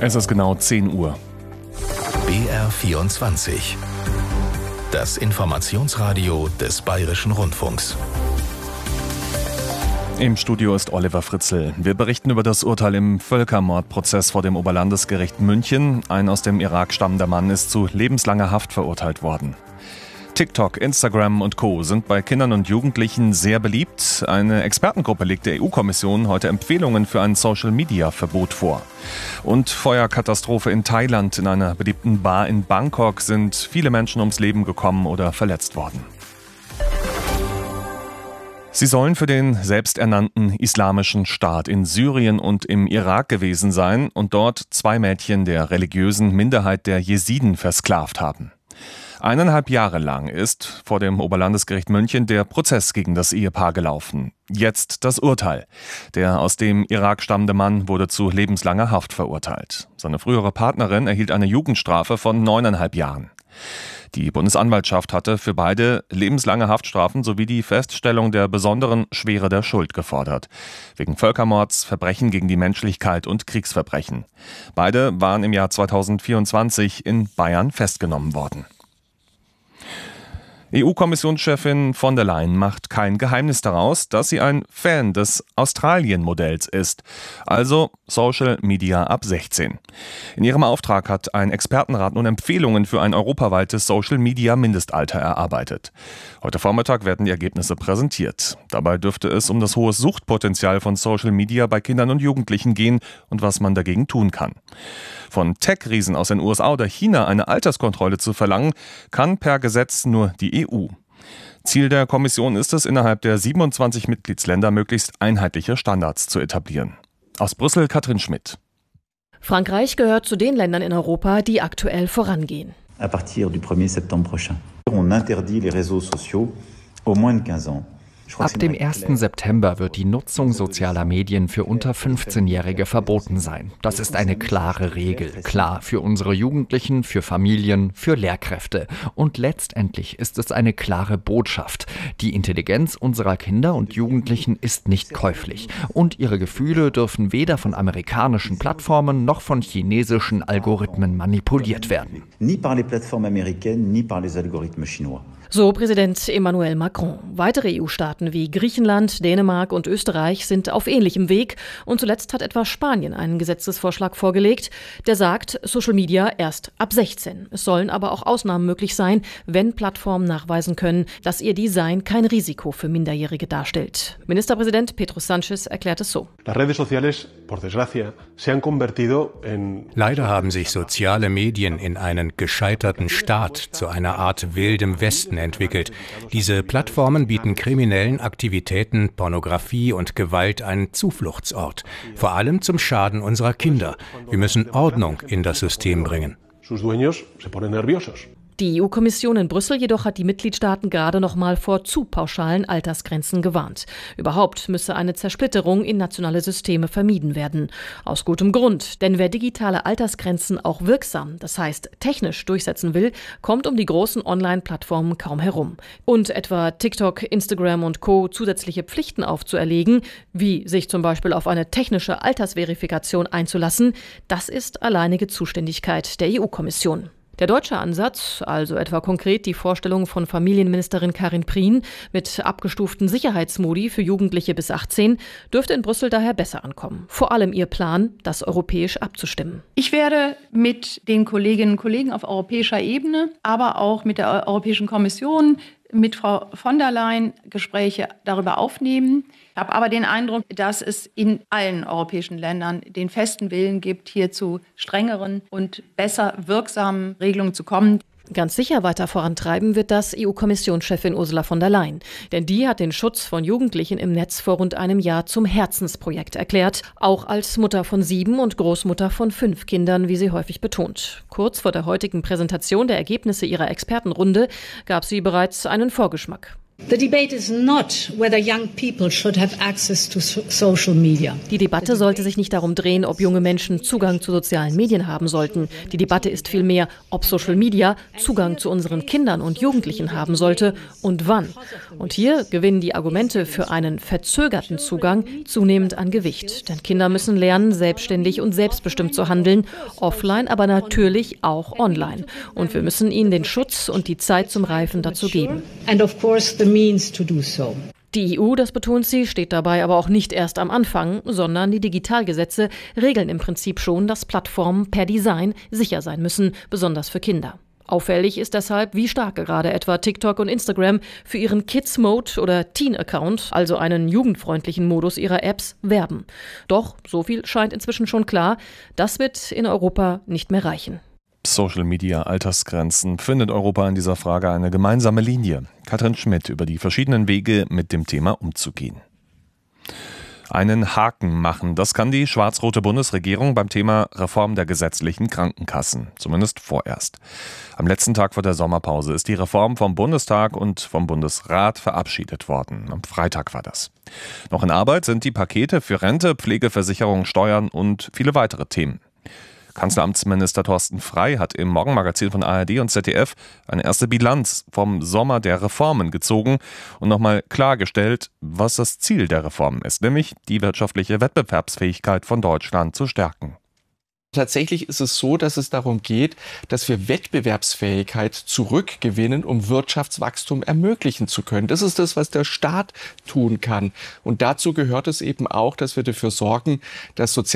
Es ist genau 10 Uhr. BR24. Das Informationsradio des Bayerischen Rundfunks. Im Studio ist Oliver Fritzl. Wir berichten über das Urteil im Völkermordprozess vor dem Oberlandesgericht München. Ein aus dem Irak stammender Mann ist zu lebenslanger Haft verurteilt worden. TikTok, Instagram und Co. sind bei Kindern und Jugendlichen sehr beliebt. Eine Expertengruppe legt der EU-Kommission heute Empfehlungen für ein Social-Media-Verbot vor. Und Feuerkatastrophe in Thailand. In einer beliebten Bar in Bangkok sind viele Menschen ums Leben gekommen oder verletzt worden. Sie sollen für den selbsternannten Islamischen Staat in Syrien und im Irak gewesen sein und dort 2 Mädchen der religiösen Minderheit der Jesiden versklavt haben. 1,5 Jahre lang ist vor dem Oberlandesgericht München der Prozess gegen das Ehepaar gelaufen. Jetzt das Urteil. Der aus dem Irak stammende Mann wurde zu lebenslanger Haft verurteilt. Seine frühere Partnerin erhielt eine Jugendstrafe von 9,5 Jahren. Die Bundesanwaltschaft hatte für beide lebenslange Haftstrafen sowie die Feststellung der besonderen Schwere der Schuld gefordert. Wegen Völkermords, Verbrechen gegen die Menschlichkeit und Kriegsverbrechen. Beide waren im Jahr 2024 in Bayern festgenommen worden. EU-Kommissionschefin von der Leyen macht kein Geheimnis daraus, dass sie ein Fan des Australien-Modells ist, also Social Media ab 16. In ihrem Auftrag hat ein Expertenrat nun Empfehlungen für ein europaweites Social-Media-Mindestalter erarbeitet. Heute Vormittag werden die Ergebnisse präsentiert. Dabei dürfte es um das hohe Suchtpotenzial von Social Media bei Kindern und Jugendlichen gehen und was man dagegen tun kann. Von Tech-Riesen aus den USA oder China eine Alterskontrolle zu verlangen, kann per Gesetz nur die EU. Ziel der Kommission ist es, innerhalb der 27 Mitgliedsländer möglichst einheitliche Standards zu etablieren. Aus Brüssel Katrin Schmidt. Frankreich gehört zu den Ländern in Europa, die aktuell vorangehen. À partir du 1er septembre prochain, on interdit les réseaux sociaux aux moins de 15 ans. Ab dem 1. September wird die Nutzung sozialer Medien für unter 15-Jährige verboten sein. Das ist eine klare Regel. Klar für unsere Jugendlichen, für Familien, für Lehrkräfte. Und letztendlich ist es eine klare Botschaft. Die Intelligenz unserer Kinder und Jugendlichen ist nicht käuflich. Und ihre Gefühle dürfen weder von amerikanischen Plattformen noch von chinesischen Algorithmen manipuliert werden. Ni par les plateformes américaines, ni par les algorithmes chinois. So Präsident Emmanuel Macron. Weitere EU-Staaten wie Griechenland, Dänemark und Österreich sind auf ähnlichem Weg. Und zuletzt hat etwa Spanien einen Gesetzesvorschlag vorgelegt, der sagt, Social Media erst ab 16. Es sollen aber auch Ausnahmen möglich sein, wenn Plattformen nachweisen können, dass ihr Design kein Risiko für Minderjährige darstellt. Ministerpräsident Pedro Sánchez erklärt es so. Leider haben sich soziale Medien in einen gescheiterten Staat zu einer Art wildem Westen entwickelt. Diese Plattformen bieten kriminellen Aktivitäten, Pornografie und Gewalt einen Zufluchtsort. Vor allem zum Schaden unserer Kinder. Wir müssen Ordnung in das System bringen. Die EU-Kommission in Brüssel jedoch hat die Mitgliedstaaten gerade noch mal vor zu pauschalen Altersgrenzen gewarnt. Überhaupt müsse eine Zersplitterung in nationale Systeme vermieden werden. Aus gutem Grund, denn wer digitale Altersgrenzen auch wirksam, das heißt technisch durchsetzen will, kommt um die großen Online-Plattformen kaum herum. Und etwa TikTok, Instagram und Co. zusätzliche Pflichten aufzuerlegen, wie sich zum Beispiel auf eine technische Altersverifikation einzulassen, das ist alleinige Zuständigkeit der EU-Kommission. Der deutsche Ansatz, also etwa konkret die Vorstellung von Familienministerin Karin Prien mit abgestuften Sicherheitsmodi für Jugendliche bis 18, dürfte in Brüssel daher besser ankommen. Vor allem ihr Plan, das europäisch abzustimmen. Ich werde mit den Kolleginnen und Kollegen auf europäischer Ebene, aber auch mit der Europäischen Kommission, mit Frau von der Leyen Gespräche darüber aufnehmen. Ich habe aber den Eindruck, dass es in allen europäischen Ländern den festen Willen gibt, hier zu strengeren und besser wirksamen Regelungen zu kommen. Ganz sicher weiter vorantreiben wird das EU-Kommissionschefin Ursula von der Leyen. Denn die hat den Schutz von Jugendlichen im Netz vor rund einem Jahr zum Herzensprojekt erklärt. Auch als Mutter von 7 und Großmutter von 5 Kindern, wie sie häufig betont. Kurz vor der heutigen Präsentation der Ergebnisse ihrer Expertenrunde gab sie bereits einen Vorgeschmack. The debate is not whether young people should have access to social media. Die Debatte sollte sich nicht darum drehen, ob junge Menschen Zugang zu sozialen Medien haben sollten. Die Debatte ist vielmehr, ob Social Media Zugang zu unseren Kindern und Jugendlichen haben sollte und wann. Und hier gewinnen die Argumente für einen verzögerten Zugang zunehmend an Gewicht. Denn Kinder müssen lernen, selbstständig und selbstbestimmt zu handeln, offline, aber natürlich auch online. Und wir müssen ihnen den Schutz und die Zeit zum Reifen dazu geben. And of course the means to do so. Die EU, das betont sie, steht dabei aber auch nicht erst am Anfang, sondern die Digitalgesetze regeln im Prinzip schon, dass Plattformen per Design sicher sein müssen, besonders für Kinder. Auffällig ist deshalb, wie stark gerade etwa TikTok und Instagram für ihren Kids-Mode oder Teen-Account, also einen jugendfreundlichen Modus ihrer Apps, werben. Doch, so viel scheint inzwischen schon klar, das wird in Europa nicht mehr reichen. Social-Media-Altersgrenzen. Findet Europa in dieser Frage eine gemeinsame Linie? Katrin Schmidt über die verschiedenen Wege, mit dem Thema umzugehen. Einen Haken machen, das kann die schwarz-rote Bundesregierung beim Thema Reform der gesetzlichen Krankenkassen. Zumindest vorerst. Am letzten Tag vor der Sommerpause ist die Reform vom Bundestag und vom Bundesrat verabschiedet worden. Am Freitag war das. Noch in Arbeit sind die Pakete für Rente, Pflegeversicherung, Steuern und viele weitere Themen. Kanzleramtsminister Thorsten Frey hat im Morgenmagazin von ARD und ZDF eine erste Bilanz vom Sommer der Reformen gezogen und nochmal klargestellt, was das Ziel der Reformen ist, nämlich die wirtschaftliche Wettbewerbsfähigkeit von Deutschland zu stärken. Tatsächlich ist es so, dass es darum geht, dass wir Wettbewerbsfähigkeit zurückgewinnen, um Wirtschaftswachstum ermöglichen zu können. Das ist das, was der Staat tun kann. Und dazu gehört es eben auch, dass wir dafür sorgen, dass